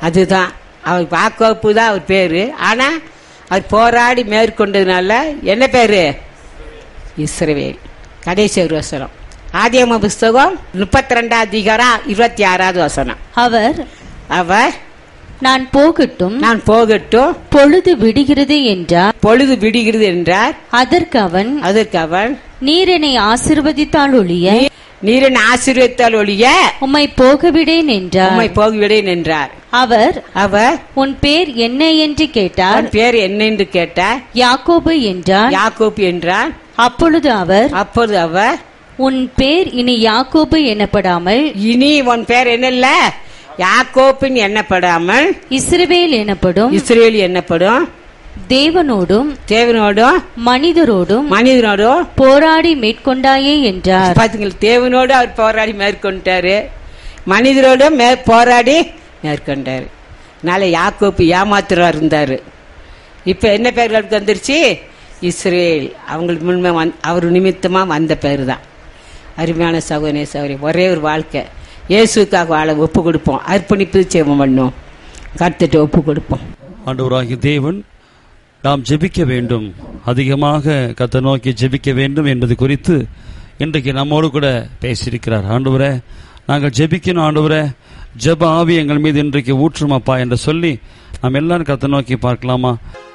அதுதான் அவர் யாக்கோப்பு தான் அவர் பேரு. ஆனா அவர் போராடி மேற்கொண்டதுனால என்ன பேரு? இஸ்ரவேல். கடைசி ஒரு வசனம் ஆதியாகம புஸ்தகம் 32 அதிகாரம் 26வது வசனம். அவர் நான் போகட்டும் பொழுது விடுகிறது என்றார். அதற்கு அவன் நீர் என்னை ஆசீர்வதித்தால் ஒழிய உம்மை போகவிடேன் என்றார். அவர் உன் பேர் என்ன என்று கேட்டார். யாக்கோபு என்றார். அப்பொழுது அவர் உன் பேர் இனி யாக்கோபு எனப்படாமல் உன் பேர் என்ன யாக்கோப்பின் எண்ணப்படாமல் இஸ்ரவேல் எனப்படும். தேவனோடும் மனிதரோடும் போராடி மேற்கொண்டாயே என்றார். பாத்தீங்களா, தேவனோடு அவர் போராடி மேற்கொண்டாரு, மனிதரோடும் போராடி மேற்கொண்டாரு. அதனால யாக்கோப்பு ஏமாத்துறா இருந்தாரு. இப்ப என்ன பேர் வந்துருச்சு? இஸ்ரேல். அவங்களுக்கு முன்மே அவர் நிமித்தமா வந்த பேரு தான். அருமையான சகோதரனே சகோதரி, ஒரே ஒரு வாழ்க்கை இயேசுக்காக வாழ ஒப்பு கொடுப்போம். அர்ப்பணிப்பு ஜெபம் பண்ணும், கர்த்தர்ட்ட ஒப்பு கொடுப்போம். ஆண்டவராகிய தேவன் நாம் ஜெபிக்க வேண்டும், அதிகமாக கர்த்தரை நோக்கி ஜெபிக்க வேண்டும் என்பது குறித்து இன்றைக்கு நம்மோடு கூட பேசியிருக்கிறார். ஆண்டவரே, நாங்கள் ஜெபிக்கணும், ஆண்டவரே ஜெப ஆவி எங்கள் மீது இன்றைக்கு ஊற்றும் அப்பா என்று சொல்லி நாம் எல்லாரும் கர்த்தரை நோக்கி பார்க்கலாமா?